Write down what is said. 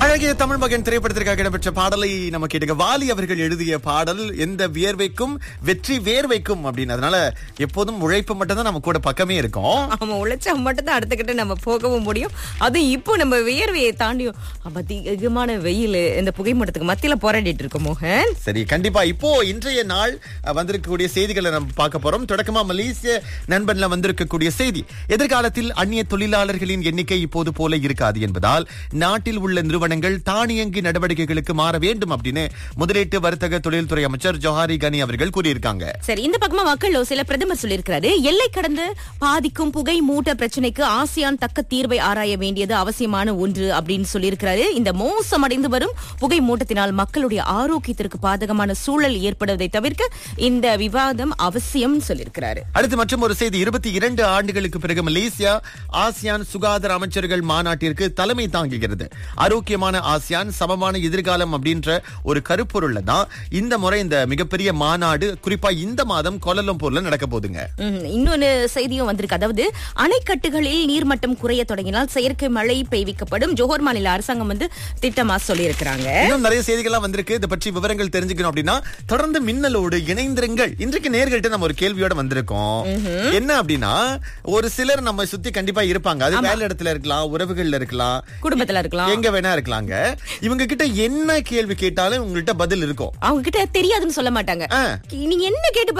அழகிய தமிழ் மகன் திரைப்படத்திற்காக இடம்பெற்ற பாடலை நம்ம கேட்டுக்க. வாலி அவர்கள் எழுதிய பாடல் எந்த வியர்வைக்கும் வெற்றி வேர்வைக்கும் அப்படின்னு. அதனால எப்போதும் உழைப்பு மட்டும் தான் நம்ம கூட பக்கமே இருக்கும். ஆமா, உழைச்சா மட்டும் தான் அடுத்துக்கிட்டு நம்ம போகவும் முடியும். அதுவும் இப்போ நம்ம வியர்வையை தாண்டியும் அதிகமான வெயில் இந்த புகைமூட்டத்துக்கு மத்தியில போராடிட்டு இருக்கோம் மோகன். சரி, கண்டிப்பா. இப்போ இன்றைய நாள் வந்திருக்கக்கூடிய செய்திகளை நம்ம பார்க்க போறோம். தொடக்கமா மலேசிய நண்பன்ல வந்திருக்கக்கூடிய செய்தி, எதிர்காலத்தில் அந்நிய தொழிலாளர்களின் எண்ணிக்கை இப்போது போல இருக்காது என்பதால் நாட்டில் உள்ள நிறுவனங்கள் தானியங்கி நடவடிக்கைகளுக்கு மாற வேண்டும் அப்படின்னு முதலீட்டு வர்த்தக தொழில்துறை அமைச்சர் ஜோஹாரி கனி அவர்கள் கூறியிருக்காங்க. சரி, இந்த பக்கமா மக்கள் சில பிரதமர் சொல்லியிருக்கிறாரு, எல்லை கடந்து பாதிக்கும் புகை மூட்ட பிரச்சனைக்கு ஆசியான் தக்க தீர்வை ஆராய வேண்டியது அவசியமான ஒன்று அப்படின்னு சொல்லியிருக்கிறாரு. இந்த மோசமடைந்து வரும் புகை மூட்டத்தினால் மக்களுடைய ஆரோக்கியத்திற்கு பாதகமான சூழல் ஏற்படுவதை தவிர்க்க இந்த விவாதம் அவசியம் சொல்லியிருக்கிறாரு. அடுத்து மற்றும் ஒரு செய்தி, 22 ஆண்டுகளுக்கு பிறகு மலேசியா ஆசியான் சுகாதார அமைச்சர்கள் மாநாட்டிற்கு தலைமை தாங்குகிறது. ஆரோக்கியமான ஆசியான் சமமான எதிர்காலம் அப்படின்ற ஒரு கருப்பொருள்ல தான் இந்த முறை இந்த மிகப்பெரிய மாநாடு குறிப்பா இந்த மாதம் கோலாலம்பூர்ல நடக்க போகுதுங்க. இன்னொரு செய்தியும் வந்திருக்கு. அதாவது அணைக்கட்டுகளில் நீர்மட்டம் குறைய தொடங்கினால் செயற்கை மழை பெய்விக்கப்படும். ஜோஹர் மாநில அரசாங்கம் திட்டமா சொல்லி இருக்கிறாங்க. இன்னும் நிறைய செய்திகள்லாம் வந்திருக்கு. இதை பற்றி விவரங்கள் தெரிஞ்சுக்கணும் அப்படின்னா தொடர்ந்து மின்னலோடு இணைந்திருங்கள். இன்றைக்கு நேர்கள்ட்ட நம்ம ஒரு கேள்வியோட வந்திருக்கோம். என்ன அப்படின்னா, ஒரு சிலர் நம்ம சுத்தி கண்டிப்பா இருப்பாங்க. அது வேலை இடத்துல இருக்கலாம், உறவுகள்ல இருக்கலாம், குடும்பத்துல இருக்கலாம், எங்க வேணா இருக்கலாங்க. இவங்க கிட்ட என்ன கேள்வி கேட்டாலும் உங்கள்கிட்ட பதில் இருக்கும். அவங்க கிட்ட தெரியாதுன்னு சொல்ல மாட்டாங்க. நீங்க என்ன கேட்டு